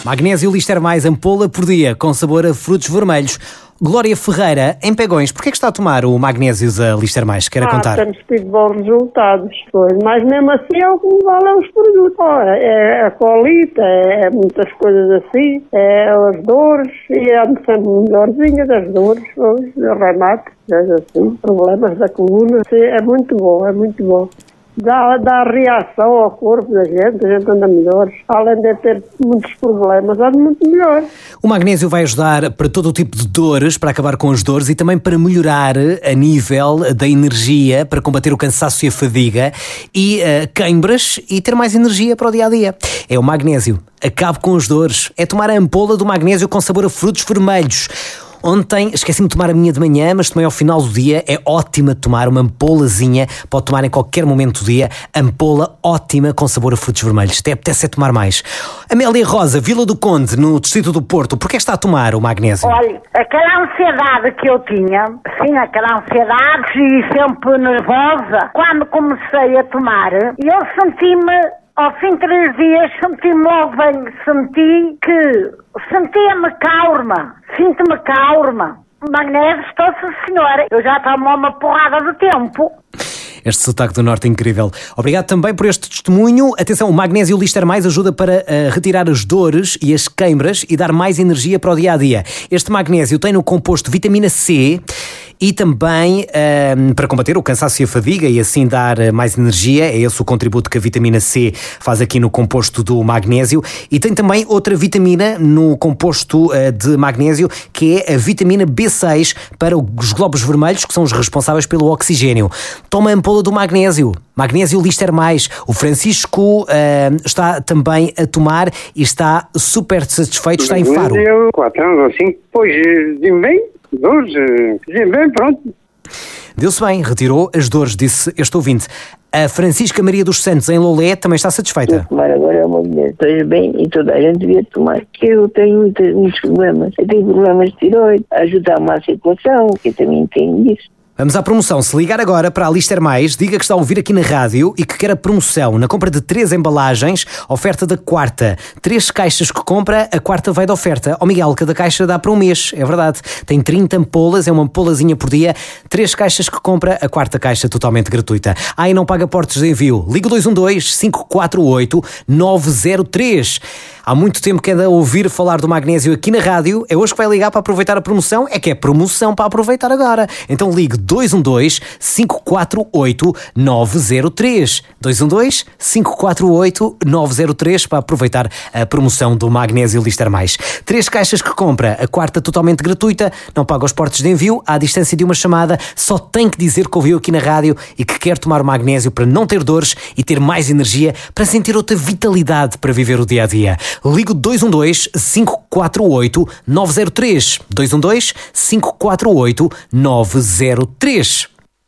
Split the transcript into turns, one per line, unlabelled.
Magnésio Lister Mais, ampola por dia, com sabor a frutos vermelhos. Glória Ferreira, em Pegões, porquê é que está a tomar o magnésio da Lister Mais? Quer contar?
Temos tido bons resultados, mas mesmo assim é o que me valem os produtos. É a colite, é muitas coisas assim, é as dores, e é sempre melhorzinha das dores, o remate, assim, problemas da coluna. É muito bom, é muito bom. Dá reação ao corpo da gente, a gente anda melhor. Além de ter muitos problemas, anda muito melhor.
O magnésio vai ajudar para todo o tipo de dores, para acabar com as dores e também para melhorar a nível da energia, para combater o cansaço e a fadiga e queimbras e ter mais energia para o dia-a-dia. É o magnésio. Acabe com as dores. É tomar a ampola do magnésio com sabor a frutos vermelhos. Ontem esqueci-me de tomar a minha de manhã, mas tomei ao final do dia. É ótima de tomar uma ampolazinha. Pode tomar em qualquer momento do dia. Ampola ótima com sabor a frutos vermelhos. Até apetece tomar mais. Amélia Rosa, Vila do Conde, no distrito do Porto. Porquê está a tomar o magnésio?
Olha, aquela ansiedade que eu tinha, sim, aquela ansiedade e sempre nervosa, quando comecei a tomar, eu senti-me, ao fim de 3 dias, senti-me logo bem, sentia-me calma, sinto-me calma. Magnésio, estou-se senhora, eu já tomo uma porrada de tempo.
Este sotaque do Norte é incrível. Obrigado também por este testemunho. Atenção, o magnésio Lister Mais ajuda para retirar as dores e as queimbras e dar mais energia para o dia-a-dia. Este magnésio tem no composto vitamina C e também para combater o cansaço e a fadiga e assim dar mais energia. É esse o contributo que a vitamina C faz aqui no composto do magnésio. E tem também outra vitamina no composto de magnésio, que é a vitamina B6 para os glóbulos vermelhos, que são os responsáveis pelo oxigênio. Toma a ampola do magnésio. Magnésio Lister Mais. O Francisco está também a tomar e está super satisfeito. Está em Faro.
4 anos ou 5, pois, bem, 12, bem, pronto.
Deu-se bem, retirou as dores, disse este ouvinte. A Francisca Maria dos Santos, em Lolé, também está satisfeita.
Vou tomar agora é uma mulher. Estou bem e toda a gente devia tomar, que eu tenho muitos problemas. Eu tenho problemas de tiroide, ajuda-me à circulação, que eu também tenho isso.
Vamos à promoção. Se ligar agora para a Lister Mais, diga que está a ouvir aqui na rádio e que quer a promoção. Na compra de 3 embalagens, oferta da quarta. 3 caixas que compra, a quarta vai de oferta. Miguel, cada caixa dá para um mês, é verdade. Tem 30 ampolas, é uma ampolazinha por dia. 3 caixas que compra, a quarta caixa totalmente gratuita. E não paga portos de envio. Liga 212-548-903. Há muito tempo que anda a ouvir falar do magnésio aqui na rádio. É hoje que vai ligar para aproveitar a promoção. É que é promoção para aproveitar agora. Então ligue 212-548-903. 212-548-903 para aproveitar a promoção do magnésio Lister Mais. 3 caixas que compra, a quarta totalmente gratuita, não paga os portos de envio, à distância de uma chamada, só tem que dizer que ouviu aqui na rádio e que quer tomar o magnésio para não ter dores e ter mais energia, para sentir outra vitalidade para viver o dia-a-dia. Ligo 212-548-903. 212-548-903.